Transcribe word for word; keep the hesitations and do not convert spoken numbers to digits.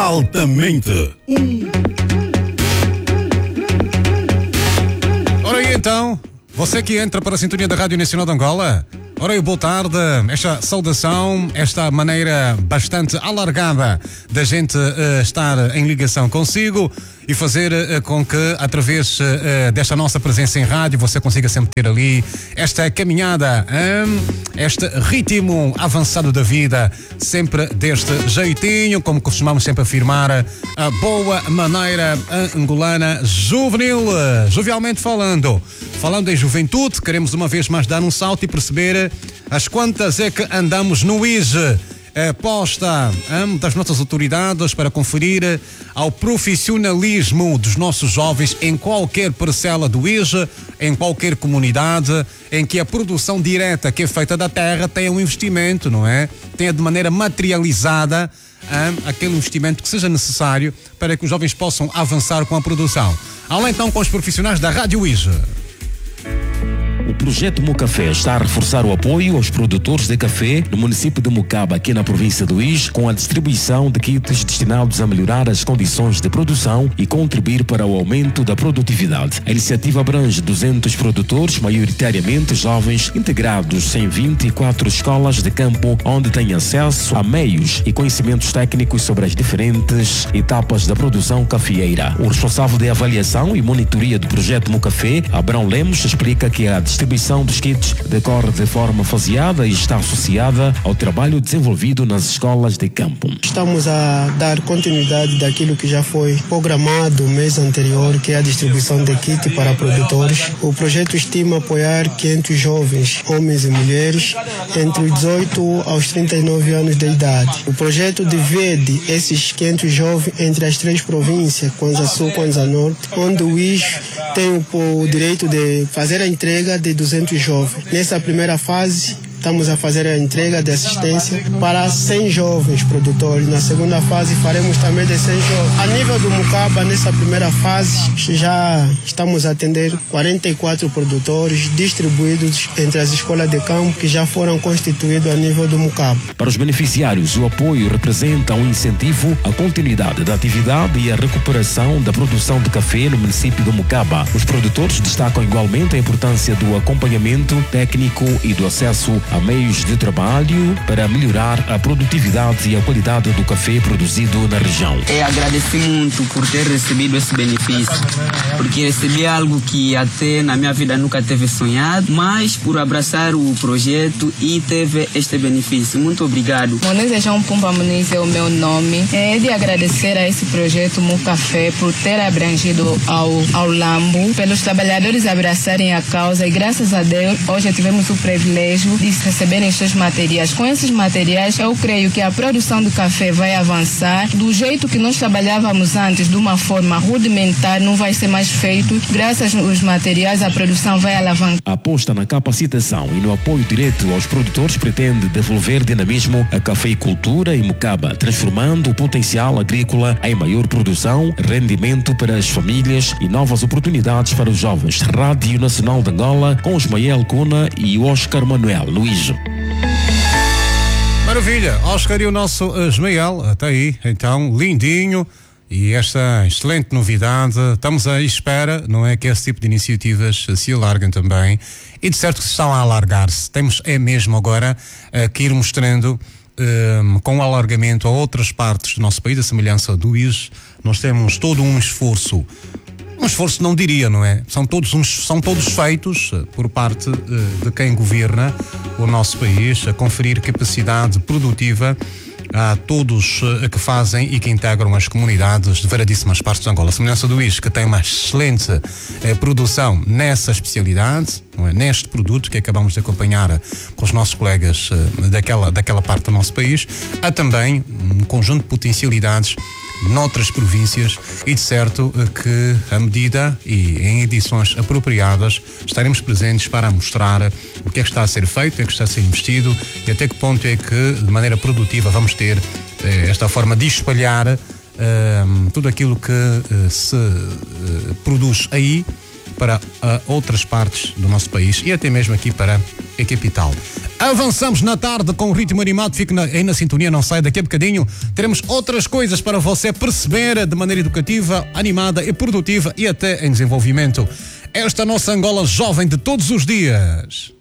Altamente. Hum. Ora aí então, você que entra para a sintonia da Rádio Nacional de Angola, ora aí, boa tarde. Esta saudação, esta maneira bastante alargada da gente uh, estar em ligação consigo e fazer uh, com que, através uh, desta nossa presença em rádio, você consiga sempre ter ali esta caminhada, um, este ritmo avançado da vida, sempre deste jeitinho, como costumamos sempre afirmar, a boa maneira angolana juvenil, jovialmente falando. Falando em juventude, queremos uma vez mais dar um salto e perceber as quantas é que andamos no I J E. É posta um, das nossas autoridades para conferir ao profissionalismo dos nossos jovens em qualquer parcela do I J E, em qualquer comunidade, em que a produção direta que é feita da terra tenha um investimento, não é? Tenha de maneira materializada um, aquele investimento que seja necessário para que os jovens possam avançar com a produção. Além então com os profissionais da Rádio I J E. O projeto Mocafé está a reforçar o apoio aos produtores de café no município de Mocaba, aqui na província do I J E, com a distribuição de kits destinados a melhorar as condições de produção e contribuir para o aumento da produtividade. A iniciativa abrange duzentos produtores, maioritariamente jovens, integrados em vinte e quatro escolas de campo, onde têm acesso a meios e conhecimentos técnicos sobre as diferentes etapas da produção cafeeira. O responsável de avaliação e monitoria do projeto Mocafé, Abrão Lemos, explica que a distribuição A distribuição dos kits decorre de forma faseada e está associada ao trabalho desenvolvido nas escolas de campo. Estamos a dar continuidade daquilo que já foi programado no mês anterior, que é a distribuição de kit para produtores. O projeto estima apoiar quinhentos jovens, homens e mulheres, entre os dezoito aos trinta e nove anos de idade. O projeto divide esses quinhentos jovens entre as três províncias, Kwanza Sul e Kwanza Norte, onde o I J E tem o, o direito de fazer a entrega de duzentos jovens. Nessa primeira fase, estamos a fazer a entrega de assistência para cem jovens produtores. Na segunda fase, faremos também de cem jovens. A nível do Mocaba, nessa primeira fase, já estamos a atender quarenta e quatro produtores distribuídos entre as escolas de campo que já foram constituídos a nível do Mocaba. Para os beneficiários, o apoio representa um incentivo à continuidade da atividade e à recuperação da produção de café no município do Mocaba. Os produtores destacam igualmente a importância do acompanhamento técnico e do acesso a meios de trabalho para melhorar a produtividade e a qualidade do café produzido na região. Eu agradeci muito por ter recebido esse benefício, porque recebi algo que até na minha vida nunca teve sonhado, mas por abraçar o projeto e teve este benefício. Muito obrigado. Moniz João Pumba Muniz é o meu nome. É de agradecer a esse projeto Mocafé por ter abrangido ao, ao Lambo, pelos trabalhadores abraçarem a causa e graças a Deus hoje tivemos o privilégio de receberem estes materiais. Com esses materiais, eu creio que a produção do café vai avançar. Do jeito que nós trabalhávamos antes, de uma forma rudimentar, não vai ser mais feito. Graças aos materiais, a produção vai alavancar. A aposta na capacitação e no apoio direto aos produtores pretende devolver dinamismo à cafeicultura em Mocaba, transformando o potencial agrícola em maior produção, rendimento para as famílias e novas oportunidades para os jovens. Rádio Nacional de Angola, com Ismael Cuna e Oscar Manuel Luís. Maravilha, Oscar e o nosso Ismael, até aí, então, lindinho, e esta excelente novidade, estamos à espera, não é, que esse tipo de iniciativas se alarguem também, e de certo que estão a alargar-se. Temos é mesmo agora uh, que ir mostrando um, com o alargamento a outras partes do nosso país, a semelhança do I J E, nós temos todo um esforço. Um esforço não diria, não é? São todos, uns, são todos feitos uh, por parte uh, de quem governa o nosso país, a conferir capacidade produtiva a todos uh, que fazem e que integram as comunidades de variedíssimas partes de Angola. A semelhança do I J E, que tem uma excelente uh, produção nessa especialidade, não é? Neste produto que acabamos de acompanhar uh, com os nossos colegas uh, daquela, daquela parte do nosso país, há também um conjunto de potencialidades noutras províncias e de certo que à medida e em edições apropriadas estaremos presentes para mostrar o que é que está a ser feito, o que é que está a ser investido e até que ponto é que de maneira produtiva vamos ter eh, esta forma de espalhar eh, tudo aquilo que eh, se eh, produz aí para uh, outras partes do nosso país e até mesmo aqui para é capital. Avançamos na tarde com o ritmo animado, fique na, aí na sintonia, não sai daqui a bocadinho. Teremos outras coisas para você perceber de maneira educativa, animada e produtiva e até em desenvolvimento. Esta nossa Angola jovem de todos os dias.